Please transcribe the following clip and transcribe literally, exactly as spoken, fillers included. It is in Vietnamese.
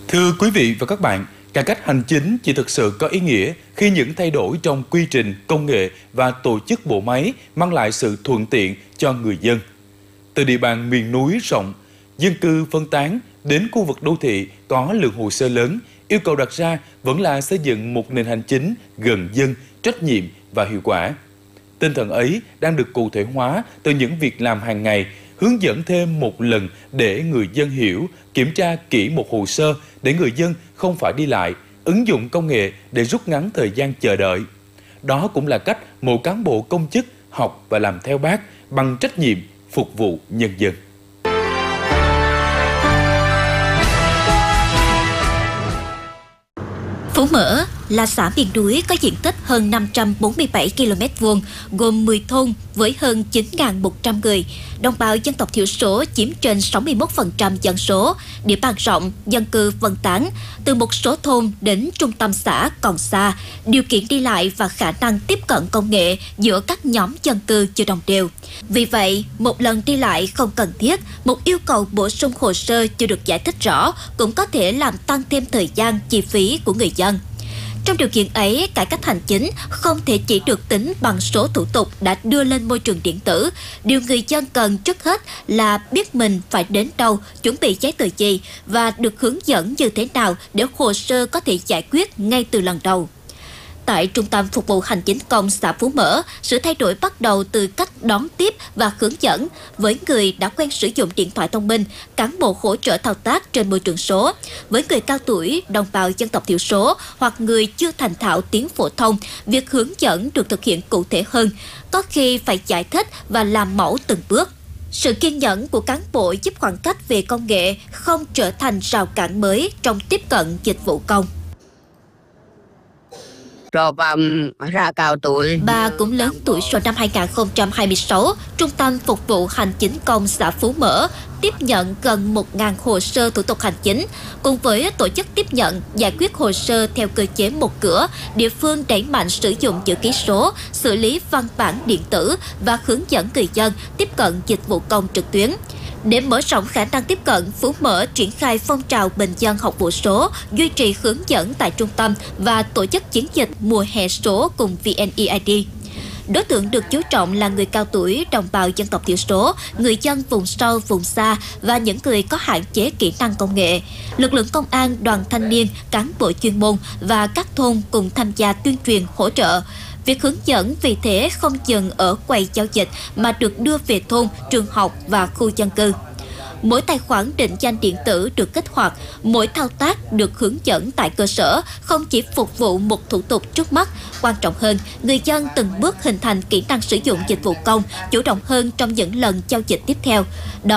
Thưa quý vị và các bạn, cải cách hành chính chỉ thực sự có ý nghĩa khi những thay đổi trong quy trình, công nghệ và tổ chức bộ máy mang lại sự thuận tiện cho người dân. Từ địa bàn miền núi rộng, dân cư phân tán đến khu vực đô thị có lượng hồ sơ lớn, yêu cầu đặt ra vẫn là xây dựng một nền hành chính gần dân, trách nhiệm và hiệu quả. Tinh thần ấy đang được cụ thể hóa từ những việc làm hàng ngày, hướng dẫn thêm một lần để người dân hiểu, kiểm tra kỹ một hồ sơ để người dân không phải đi lại, ứng dụng công nghệ để rút ngắn thời gian chờ đợi. Đó cũng là cách mỗi cán bộ công chức học và làm theo Bác bằng trách nhiệm phục vụ nhân dân. Phú Mỡ là xã miền núi có diện tích hơn năm trăm bốn mươi bảy ki lô mét vuông, gồm mười thôn với hơn chín nghìn một trăm người. Đồng bào dân tộc thiểu số chiếm trên sáu mươi mốt phần trăm dân số, địa bàn rộng, dân cư phân tán. Từ một số thôn đến trung tâm xã còn xa, điều kiện đi lại và khả năng tiếp cận công nghệ giữa các nhóm dân cư chưa đồng đều. Vì vậy, một lần đi lại không cần thiết, một yêu cầu bổ sung hồ sơ chưa được giải thích rõ cũng có thể làm tăng thêm thời gian, chi phí của người dân. Trong điều kiện ấy, cải cách hành chính không thể chỉ được tính bằng số thủ tục đã đưa lên môi trường điện tử. Điều người dân cần trước hết là biết mình phải đến đâu, chuẩn bị giấy tờ gì và được hướng dẫn như thế nào để hồ sơ có thể giải quyết ngay từ lần đầu. Tại Trung tâm Phục vụ Hành chính công xã Phú Mỡ, sự thay đổi bắt đầu từ cách đón tiếp và hướng dẫn. Với người đã quen sử dụng điện thoại thông minh, cán bộ hỗ trợ thao tác trên môi trường số. Với người cao tuổi, đồng bào dân tộc thiểu số hoặc người chưa thành thạo tiếng phổ thông, việc hướng dẫn được thực hiện cụ thể hơn, có khi phải giải thích và làm mẫu từng bước. Sự kiên nhẫn của cán bộ giúp khoảng cách về công nghệ không trở thành rào cản mới trong tiếp cận dịch vụ công. Rồi bà ra cao tuổi. Bà cũng lớn tuổi sau năm hai nghìn không trăm hai mươi sáu, Trung tâm Phục vụ Hành chính công xã Phú Mỡ tiếp nhận gần một nghìn hồ sơ thủ tục hành chính. Cùng với tổ chức tiếp nhận, giải quyết hồ sơ theo cơ chế một cửa, địa phương đẩy mạnh sử dụng chữ ký số, xử lý văn bản điện tử và hướng dẫn người dân tiếp cận dịch vụ công trực tuyến. Để mở rộng khả năng tiếp cận, Phú Mỡ triển khai phong trào bình dân học vụ số, duy trì hướng dẫn tại trung tâm và tổ chức chiến dịch mùa hè số cùng vê en e i đê. Đối tượng được chú trọng là người cao tuổi, đồng bào dân tộc thiểu số, người dân vùng sâu, vùng xa và những người có hạn chế kỹ năng công nghệ. Lực lượng công an, đoàn thanh niên, cán bộ chuyên môn và các thôn cùng tham gia tuyên truyền hỗ trợ. Việc hướng dẫn vì thế không dừng ở quầy giao dịch mà được đưa về thôn, trường học và khu dân cư. Mỗi tài khoản định danh điện tử được kích hoạt, mỗi thao tác được hướng dẫn tại cơ sở, không chỉ phục vụ một thủ tục trước mắt. Quan trọng hơn, người dân từng bước hình thành kỹ năng sử dụng dịch vụ công, chủ động hơn trong những lần giao dịch tiếp theo. Đó